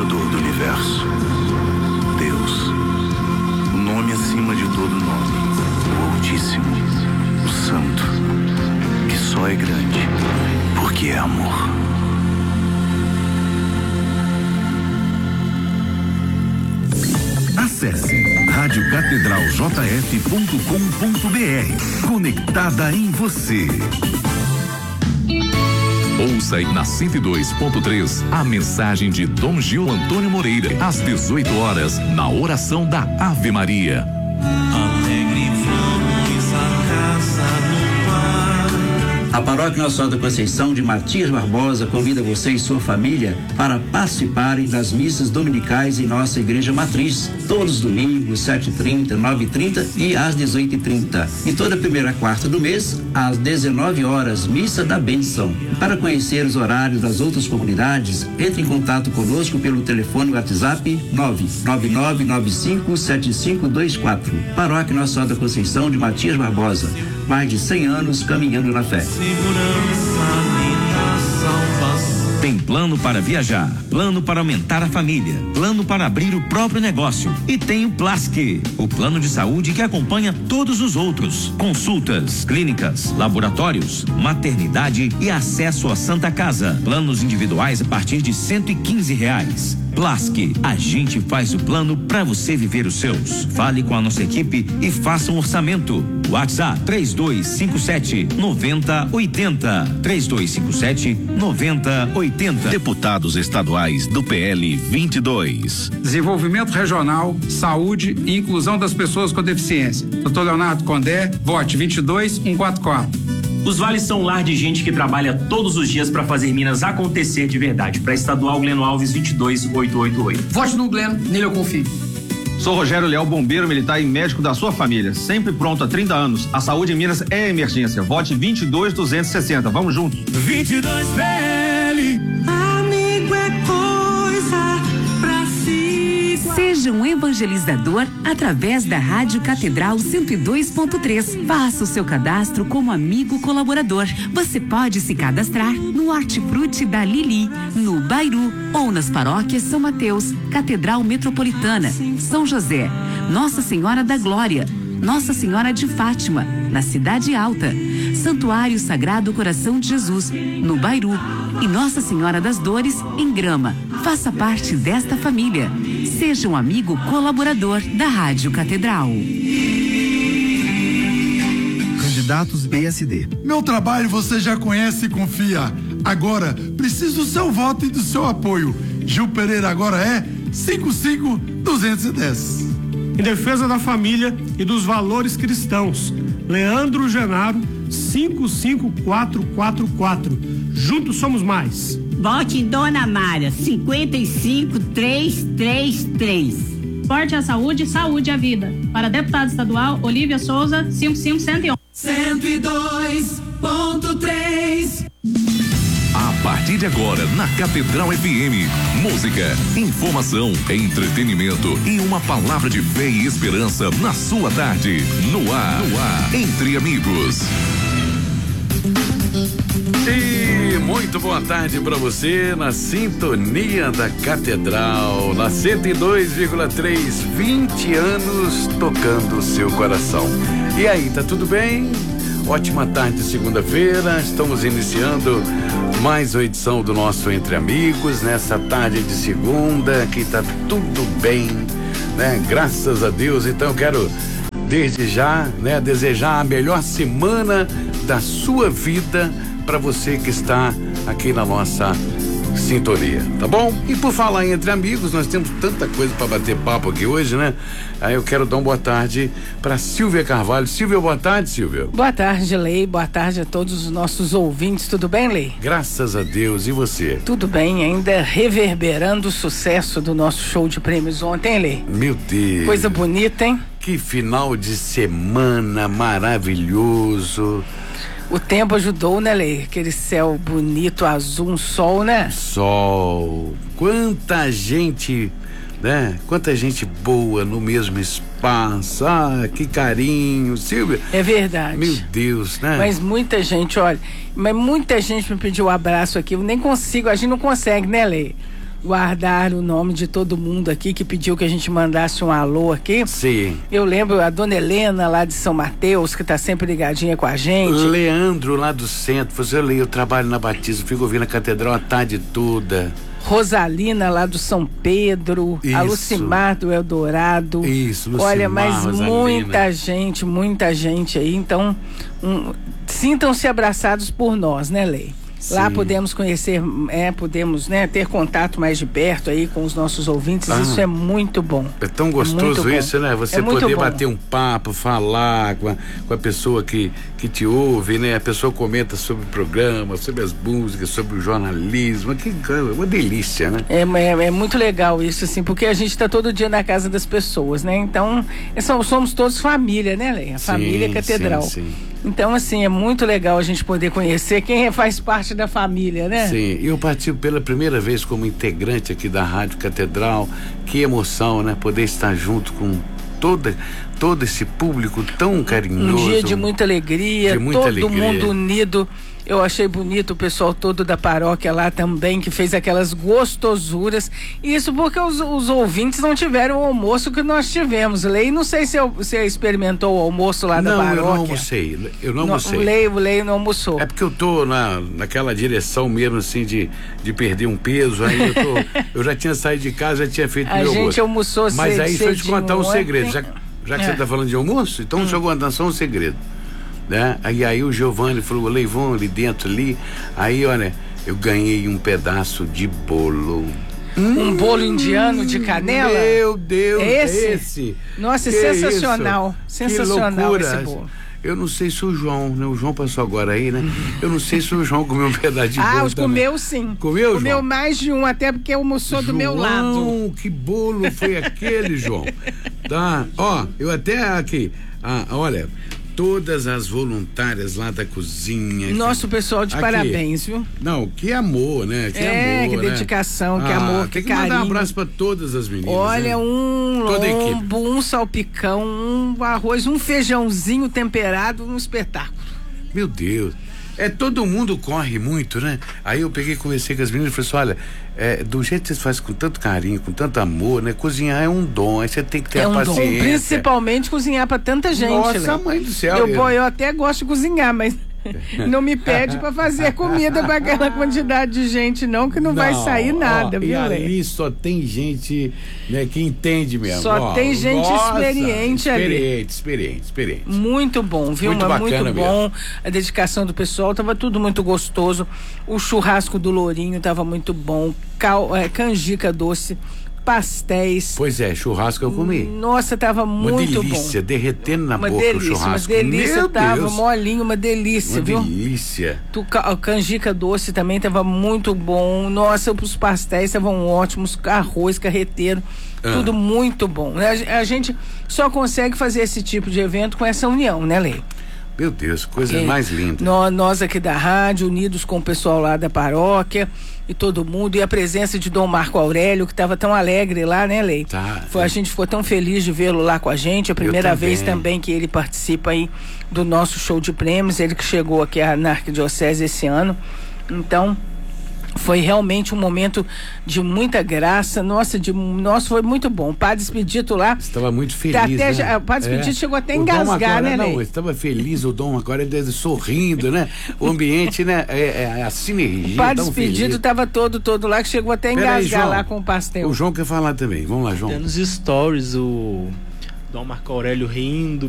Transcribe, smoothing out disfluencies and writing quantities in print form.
Criador do universo. Deus, o nome acima de todo nome, o Altíssimo, o Santo, que só é grande porque é amor. Acesse radiocatedraljf.com.br. Conectada em você. Ouça aí na 102.3 a mensagem de Dom Gil Antônio Moreira, às 18 horas, na oração da Ave Maria. Alegre vamos à casa do Pai. A Paróquia Nossa Senhora da Conceição de Matias Barbosa convida você e sua família para participarem das missas dominicais em nossa Igreja Matriz, todos os domingos, 7h30, 9h30 e às 18h30. E toda primeira quarta do mês, às 19 horas, Missa da Bênção. Para conhecer os horários das outras comunidades, entre em contato conosco pelo telefone WhatsApp 999957524. Paróquia Nossa Senhora da Conceição de Matias Barbosa. Mais de 100 anos caminhando na fé. Segurança e da salvação. Tem plano para viajar, plano para aumentar a família, plano para abrir o próprio negócio. E tem o Plask, o plano de saúde que acompanha todos os outros. Consultas, clínicas, laboratórios, maternidade e acesso à Santa Casa. Planos individuais a partir de R$115. Plask, a gente faz o plano para você viver os seus. Fale com a nossa equipe e faça um orçamento. WhatsApp 3257-9080. 3257-9080. Deputados estaduais do PL 22. Desenvolvimento regional, saúde e inclusão das pessoas com deficiência. Dr. Leonardo Condé, vote 22144. Os vales são um lar de gente que trabalha todos os dias para fazer Minas acontecer de verdade. Para Estadual Gleno Alves 22888. Vote no Gleno, nele eu confio. Sou Rogério Leal, bombeiro militar e médico da sua família. Sempre pronto há 30 anos. A saúde em Minas é emergência. Vote 22260. Vamos juntos. 22 PL. Amigo é coisa pra se guardar. Seja um evangelizador através da Rádio Catedral 102.3. Faça o seu cadastro como amigo colaborador. Você pode se cadastrar no Hortifruti da Lili, no Bairu ou nas paróquias São Mateus, Catedral Metropolitana, São José, Nossa Senhora da Glória, Nossa Senhora de Fátima, na Cidade Alta, Santuário Sagrado Coração de Jesus, no Bairu, e Nossa Senhora das Dores, em Grama. Faça parte desta família. Seja um amigo colaborador da Rádio Catedral. Candidatos PSD. Meu trabalho você já conhece e confia. Agora, preciso do seu voto e do seu apoio. Gil Pereira agora é 55210. Em defesa da família e dos valores cristãos, Leandro Genaro 55444. Juntos somos mais. Vote em Dona Mária 55333. Forte à saúde, saúde à vida. Para deputado estadual, Olívia Souza 55111. 102.3. A partir de agora, na Catedral FM, música, informação, entretenimento e uma palavra de fé e esperança na sua tarde. No ar, Entre Amigos. E muito boa tarde para você na sintonia da Catedral, na 102,3, 20 anos tocando o seu coração. E aí, tá tudo bem? Ótima tarde de segunda-feira, estamos iniciando mais uma edição do nosso Entre Amigos, nessa tarde de segunda, que tá tudo bem, né? Graças a Deus. Então eu quero, desde já, né, desejar a melhor semana da sua vida para você que está aqui na nossa sintonia, tá bom? E por falar em Entre Amigos, nós temos tanta coisa para bater papo aqui hoje, né? Aí eu quero dar uma boa tarde para Silvia Carvalho. Silvia, boa tarde, Silvia. Boa tarde, Lei. Boa tarde a todos os nossos ouvintes. Tudo bem, Lei? Graças a Deus. E você? Tudo bem, ainda reverberando o sucesso do nosso show de prêmios ontem, Lei. Meu Deus. Coisa bonita, hein? Que final de semana maravilhoso. O tempo ajudou, né, Lei? Aquele céu bonito, azul, um sol, né? Sol. Quanta gente, né? Quanta gente boa no mesmo espaço. Ah, que carinho, Silvia. É verdade. Meu Deus, né? Mas muita gente, olha, me pediu um abraço aqui. Eu nem consigo, a gente não consegue, né, Lei? guardar o nome de todo mundo aqui que pediu que a gente mandasse um alô aqui. Sim. Eu lembro a dona Helena lá de São Mateus, que tá sempre ligadinha com a gente. Leandro lá do centro, eu trabalho na Batista, fico ouvindo a catedral a tarde toda. Rosalina lá do São Pedro, Isso. A Lucimar do Eldorado. Isso, Lucimar, olha, mas Rosalina. muita gente aí, então sintam-se abraçados por nós, né, Lei? Lá podemos conhecer, podemos, né, ter contato mais de perto aí com os nossos ouvintes, isso é muito bom. É tão gostoso isso, né? Você poder bater um papo, falar com a pessoa que te ouve, né? A pessoa comenta sobre o programa, sobre as músicas, sobre o jornalismo, que é uma delícia, né? É muito legal isso, assim, porque a gente está todo dia na casa das pessoas, né? Então, somos todos família, né, Leia? Família Catedral. Sim. Então, assim, é muito legal a gente poder conhecer quem faz parte da família, né? Sim, eu participo pela primeira vez como integrante aqui da Rádio Catedral. Que emoção, né? Poder estar junto com todo esse público tão carinhoso. Um dia de muita alegria, todo mundo unido. Eu achei bonito o pessoal todo da paróquia lá também, que fez aquelas gostosuras. Isso porque os ouvintes não tiveram o almoço que nós tivemos. Lei, não sei se você experimentou o almoço lá da paróquia. Não, eu não almocei. O Lei não almoçou. É porque eu tô naquela direção mesmo, assim, de perder um peso. Aí eu já tinha saído de casa, já tinha feito meu almoço. A gente almoçou cedo. Mas aí deixa eu te contar um segredo. Já que você tá falando de almoço, então deixa eu contar só um segredo. Né? Aí o Giovanni falou, Leivon, ali dentro ali, aí olha, eu ganhei um pedaço de bolo. Um bolo indiano de canela? Meu Deus, esse? Nossa, sensacional. Sensacional esse bolo. Eu não sei se o João, né? O João passou agora aí, né? Eu não sei se o João comeu um pedaço de bolo. Comeu sim. Comeu, João? Comeu mais de um, até porque almoçou do meu lado. Que bolo foi aquele, João? Tá, ó, eu até aqui, olha, todas as voluntárias lá da cozinha. Nosso pessoal de parabéns, viu? Não, que amor, né? Que dedicação, que amor, que carinho. Mandar um abraço pra todas as meninas. Olha, né? um lombo, um salpicão, um arroz, um feijãozinho temperado, um espetáculo. Meu Deus. Todo mundo corre muito, né? Aí eu peguei e conversei com as meninas e falei assim, olha, do jeito que vocês fazem com tanto carinho, com tanto amor, né? Cozinhar é um dom, aí você tem que ter a paciência. Dom, principalmente cozinhar pra tanta gente. Nossa, mãe do céu. Eu até gosto de cozinhar, mas não me pede pra fazer comida pra aquela quantidade de gente não, que não vai sair nada, viu? E ali só tem gente, né, que entende mesmo. Só tem gente experiente ali. Experiente. Muito bom, viu? Muito bacana muito bom. Mesmo. A dedicação do pessoal, tava tudo muito gostoso. O churrasco do Lourinho tava muito bom. Canjica doce, pastéis. Pois é, churrasco eu comi. Nossa, tava muito bom. Uma delícia, derretendo na boca o churrasco. Uma delícia, meu tava Deus. molinho, uma delícia, viu? Uma delícia. A canjica doce também tava muito bom. Nossa, os pastéis estavam ótimos, arroz, carreteiro, tudo muito bom. A gente só consegue fazer esse tipo de evento com essa união, né, Lei? Meu Deus, coisa mais linda. Nós aqui da rádio, unidos com o pessoal lá da paróquia e todo mundo, e a presença de Dom Marco Aurélio, que estava tão alegre lá, né, Lei? A gente ficou tão feliz de vê-lo lá com a gente, a primeira vez também que ele participa aí do nosso show de prêmios, ele que chegou aqui na Arquidiocese esse ano. Então, foi realmente um momento de muita graça. Nossa, foi muito bom. O Padre Expedito lá estava muito feliz, né? O Padre Expedito chegou até a engasgar, né, Lei? Não, estava feliz, o Dom agora sorrindo, né? O ambiente, né? A sinergia. O Padre Expedito estava todo lá, que chegou até a engasgar aí, lá com o pastel. O João quer falar também. Vamos lá, João. Nos stories, o Dom Marco Aurélio rindo,